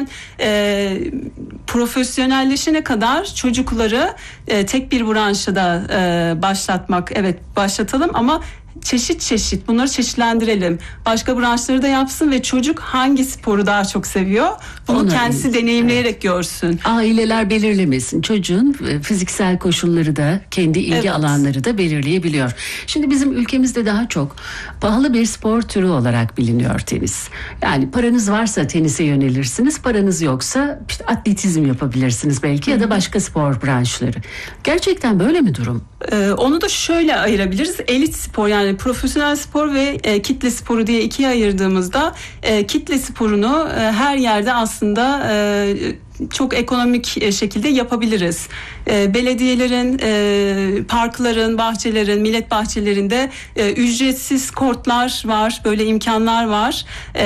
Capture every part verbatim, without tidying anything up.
yüzden e, profesyonelleşene kadar çocukları e, tek bir branşa da e, başlatmak, evet başlatalım ama çeşit çeşit bunları çeşitlendirelim. Başka branşları da yapsın ve çocuk hangi sporu daha çok seviyor bunu Ona kendisi iyi. deneyimleyerek Evet. görsün. Aileler belirlemesin. Çocuğun fiziksel koşulları da kendi ilgi Evet. alanları da belirleyebiliyor. Şimdi bizim ülkemizde daha çok pahalı bir spor türü olarak biliniyor tenis. Yani paranız varsa tenise yönelirsiniz. Paranız yoksa işte atletizm yapabilirsiniz belki ya da başka spor branşları. Gerçekten böyle mi durum? Ee, onu da şöyle ayırabiliriz. Elit spor yani profesyonel spor ve e, kitle sporu diye ikiye ayırdığımızda e, kitle sporunu e, her yerde aslında e, çok ekonomik şekilde yapabiliriz. E, belediyelerin, e, parkların, bahçelerin, millet bahçelerinde e, ücretsiz kortlar var, böyle imkanlar var. E,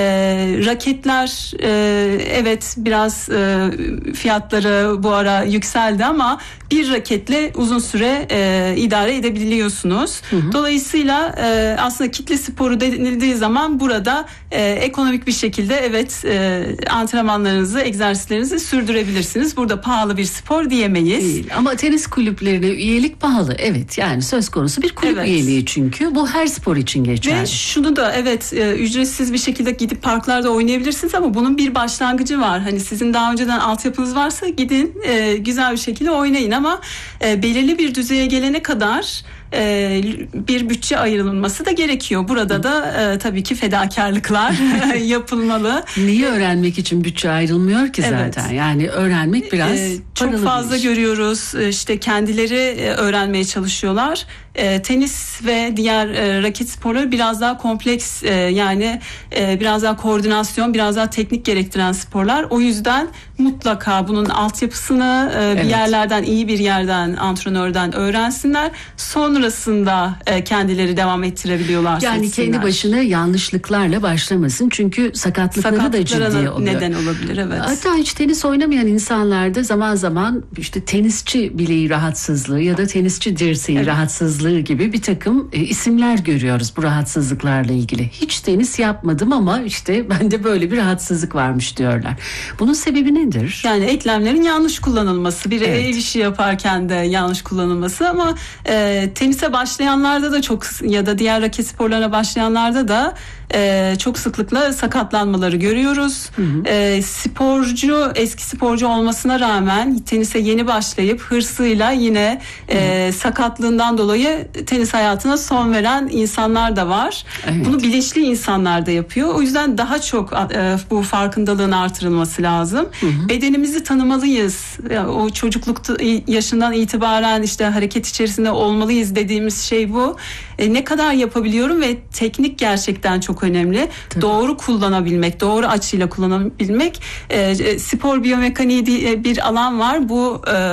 raketler, e, evet biraz e, fiyatları bu ara yükseldi ama bir raketle uzun süre e, idare edebiliyorsunuz. Hı hı. Dolayısıyla e, aslında kitle sporu denildiği zaman burada e, ekonomik bir şekilde evet e, antrenmanlarınızı, egzersizlerinizi sürdürebilirsiniz. Burada pahalı bir spor diyemeyiz. Değil. Ama tenis kulüplerine üyelik pahalı. Evet, yani söz konusu bir kulüp evet. üyeliği çünkü. Bu her spor için geçerli. Ve şunu da evet e, ücretsiz bir şekilde gidip parklarda oynayabilirsiniz ama bunun bir başlangıcı var. Hani sizin daha önceden altyapınız varsa gidin e, güzel bir şekilde oynayın ama e, belirli bir düzeye gelene kadar e, bir bütçe ayrılması da gerekiyor. Burada da e, tabii ki fedakarlıklar yapılmalı. Niye öğrenmek için bütçe ayrılmıyor ki evet. zaten? Yani öğrenmek biraz e, çok fazla görüyoruz. İşte kendileri e, öğrenmeye çalışıyorlar. E, tenis ve diğer e, raket sporları biraz daha kompleks e, yani e, biraz daha koordinasyon, biraz daha teknik gerektiren sporlar. O yüzden mutlaka bunun altyapısını e, evet. bir yerlerden, iyi bir yerden, antrenörden öğrensinler. Sonrasında e, kendileri devam ettirebiliyorlar. Yani seçsinler. kendi başına yanlışlıklarla başlamasın. Çünkü sakatlıkları da ciddi oluyor. Neden olabilir evet. Hatta hiç tenis oynamayan insanlarda zaman zaman işte tenisçi bileği rahatsızlığı ya da tenisçi dirseği evet. rahatsızlığı gibi bir takım e, isimler görüyoruz bu rahatsızlıklarla ilgili. Hiç tenis yapmadım ama işte bende böyle bir rahatsızlık varmış diyorlar. Bunun sebebi nedir? Yani eklemlerin yanlış kullanılması, bir evet. ev işi yaparken de yanlış kullanılması ama e, tenise başlayanlarda da çok ya da diğer raket sporlarına başlayanlarda da e, çok sıklıkla sakatlanmaları görüyoruz. Hı hı. E, sporcu, eski sporcu olmasına rağmen tenise yeni başlayıp hırsıyla yine e, sakatlığından dolayı tenis hayatına son veren insanlar da var. Evet. Bunu bilinçli insanlar da yapıyor. O yüzden daha çok e, bu farkındalığın artırılması lazım. Hı hı. Bedenimizi tanımalıyız. Yani o çocukluk yaşından itibaren işte hareket içerisinde olmalıyız dediğimiz şey bu. E, ne kadar yapabiliyorum ve teknik gerçekten çok önemli. Tabii. Doğru kullanabilmek, doğru açıyla kullanabilmek. E, spor biyomekaniği diye bir alan var. Bu e,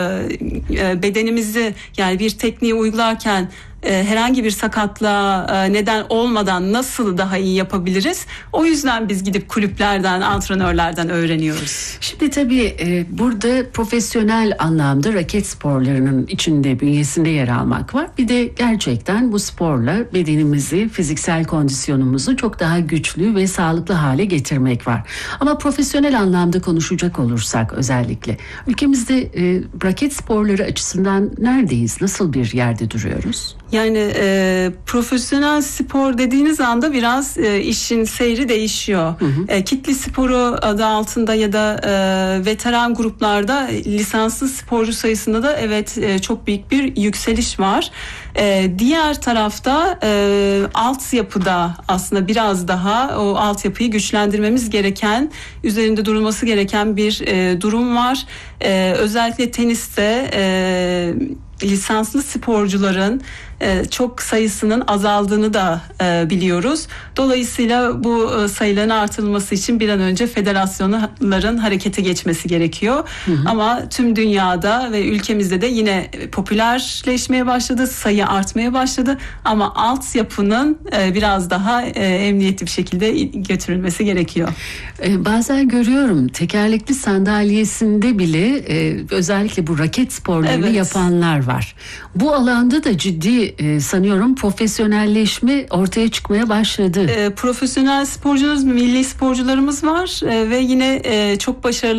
e, bedenimizi yani bir tekniği uygularken e, herhangi bir sakatlığa e, neden olmadan nasıl daha iyi yapabiliriz? O yüzden biz gidip kulüplerden, antrenörlerden öğreniyoruz. Şimdi tabii e, burada profesyonel anlamda raket sporlarının içinde, bünyesinde yer almak var. Bir de gerçekten bu sporla bedenimizi, fiziksel kondisyonumuzu çok daha güçlü ve sağlıklı hale getirmek var. Ama profesyonel anlamda konuşacak olursak özellikle ülkemizde e, raket sporları açısından neredeyiz? Nasıl bir yerde duruyoruz? Yani e, profesyonel spor dediğiniz anda biraz e, işin seyri değişiyor. Hı hı. E, kitle sporu adı altında ya da e, veteran gruplarda lisanslı sporcu sayısında da evet e, çok büyük bir yükseliş var. E, diğer tarafta e, altyapıda aslında biraz daha o altyapıyı güçlendirmemiz gereken, üzerinde durulması gereken bir e, durum var. E, özellikle teniste e, lisanslı sporcuların e, çok sayısının azaldığını da e, biliyoruz. Dolayısıyla bu e, sayıların artırılması için bir an önce federasyonların harekete geçmesi gerekiyor. Hı hı. Ama tüm dünyada ve ülkemizde de yine popülerleşmeye başladı, sayı artmaya başladı. Ama altyapının e, biraz daha e, emniyetli bir şekilde götürülmesi gerekiyor. E, bazen görüyorum tekerlekli sandalyesinde bile e, özellikle bu raket sporlarını evet. yapanlar var. Bu alanda da ciddi e, sanıyorum profesyonelleşme ortaya çıkmaya başladı. E, profesyonel sporcumuz, milli sporcularımız var e, ve yine e, çok başarılı